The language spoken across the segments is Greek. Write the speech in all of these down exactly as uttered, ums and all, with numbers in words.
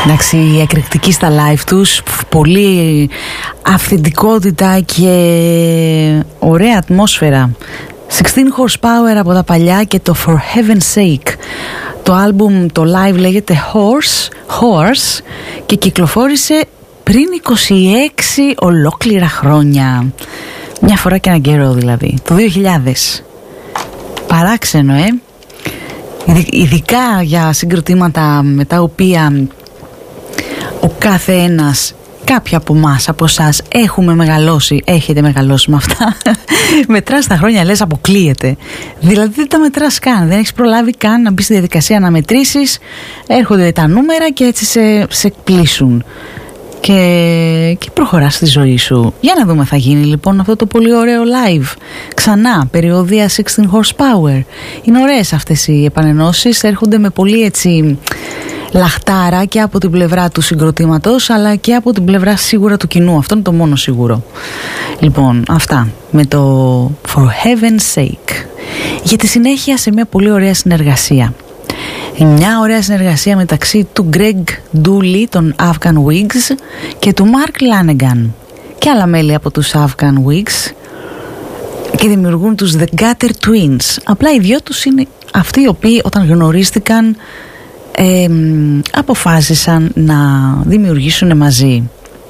Εντάξει, εκρηκτική στα live τους, πολύ αυθεντικότητα και ωραία ατμόσφαιρα. sixteen horsepower από τα παλιά και το For Heaven's Sake. Το άλμπουμ, το live λέγεται Horse, Horse και κυκλοφόρησε πριν είκοσι έξι ολόκληρα χρόνια. Μια φορά και έναν καιρό δηλαδή, το δύο χιλιάδες. Παράξενο, ε! Ειδικά για συγκροτήματα με τα οποία ο κάθε ένας, κάποιοι από εμάς, από εσάς έχουμε μεγαλώσει, έχετε μεγαλώσει με αυτά. Μετράς τα χρόνια, λες αποκλείεται. Δηλαδή δεν τα μετράς καν, δεν έχεις προλάβει καν να μπεις στη διαδικασία να μετρήσεις. Έρχονται τα νούμερα και έτσι σε, σε εκπλήσουν. Και, και προχωράς στη ζωή σου. Για να δούμε, θα γίνει λοιπόν αυτό το πολύ ωραίο live ξανά, περιοδία sixteen horsepower. Είναι ωραίες αυτές οι επανενώσεις, έρχονται με πολύ έτσι λαχτάρα και από την πλευρά του συγκροτήματος αλλά και από την πλευρά σίγουρα του κοινού. Αυτό είναι το μόνο σίγουρο. Λοιπόν, αυτά με το For Heaven's Sake. Για τη συνέχεια σε μια πολύ ωραία συνεργασία. Μια ωραία συνεργασία μεταξύ του Greg Dulli των Afghan Wigs και του Mark Lanegan και άλλα μέλη από τους Afghan Wigs και δημιουργούν τους The Gutter Twins. Απλά οι δυο τους είναι αυτοί οι οποίοι όταν γνωρίστηκαν ε, αποφάσισαν να δημιουργήσουν μαζί.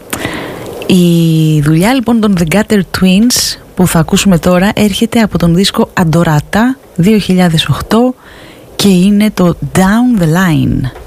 Η δουλειά λοιπόν των The Gutter Twins που θα ακούσουμε τώρα έρχεται από τον δίσκο Adorata δύο χιλιάδες οκτώ και είναι το Down the Line.